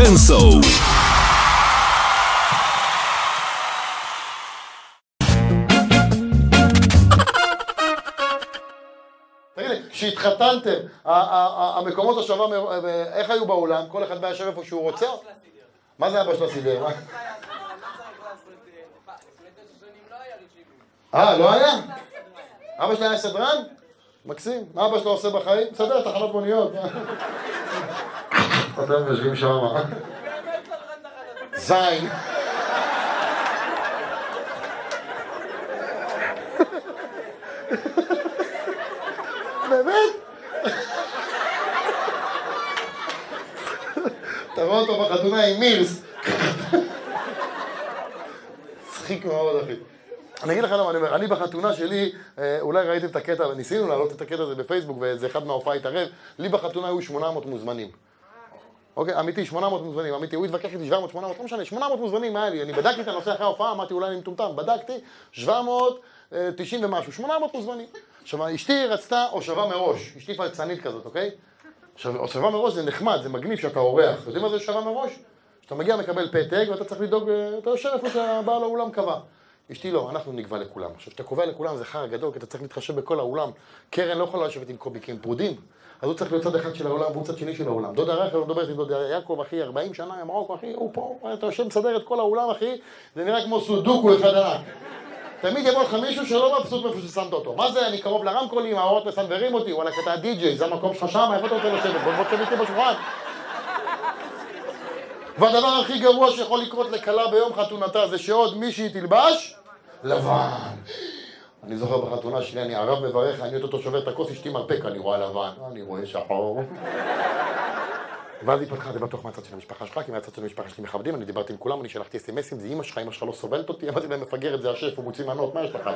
בן סו. תגיד לי, כשהתחתנתם, המקומות השווה, איך היו באולם? כל אחד בא יושב איפה שהוא רוצה? מה זה אבא של הסידר? לא היה? אבא שלי היה סדרן? מקסים. מה אבא שלו עושה בחיים? מסדר תחנות מוניות. אתם יושבים שם. זין. באמת? אתה רואה אותו בחתונה עם מירס. צחיק מאוד, אחי. אני אגיד לך למה אני אומר, אני בחתונה שלי, אולי ראיתם את הקטע, ניסינו להעלות את הקטע הזה בפייסבוק, וזה אחד מההופעה התערב, לי בחתונה היו 800 מוזמנים. אוקיי, אמיתי, 800 מוזמנים, אמיתי, הוא התווכח איתי 700, 800, לא משנה, 800 מוזמנים היה לי, אני בדקתי את הנושא אחרי ההופעה, אמרתי אולי אני מטומטם, בדקתי, 790 ומשהו, 800 מוזמנים. עכשיו, אשתי רצתה הושבה מראש, אשתי פלצנית כזאת, אוקיי? עכשיו, הושבה מראש זה נחמד, זה מגניב שאתה אורח, יודעים מה זה הושבה מראש? שאתה מגיע, מקבל פתק, ואתה צריך לדאוג, אתה יושב איפה שהבעל האולם קבע. אשתי לא, אנחנו נקבע לכולם. עכשיו, שאתה קובע לכולם זה חר גדול, כי אתה צריך להתחשב בכל האולם. קרן לא יכולה לשבת עם קוביקים פרודים, אז הוא צריך להיות צד אחד של העולם והוא צד שני של העולם. דודה רחל, מדברת עם דודה יעקב, אחי, 40 שנה, מרוקו, אחי, הוא פה, אתה יושב מסדר את כל האולם, אחי, זה נראה כמו סודוקו אחד ענק. תמיד יבוא לך מישהו שלא מבסוט מאיפה ששמת אותו. מה זה? אני קרוב לרמקולים, האורות מסנברים אותי, וואלה, אתה הדי-ג'יי, זה המקום שלך שם, איפה אתה רוצה לשבת? בוא תשב איתי בשולחן. והדבר הכי גרוע שיכול לקרות לכלה ביום חתונתה זה שעוד מישהי תלבש לבן. אני זוכר בחתונה שלי, אני ערב מברך, אני אותו שובר את הכוס, אשתי מרפק, אני רואה לבן, אני רואה שחור. ואז היא פתחה, זה בטוח מהצד של המשפחה שלך, כי מהצד של המשפחה שלי מכבדים, אני דיברתי עם כולם, אני שלחתי אס-אמסים, זה אמא שלך לא סובלת אותי, אמרתי להם מפגרת, זה השף, הוא מוציא מנות, מה יש לך?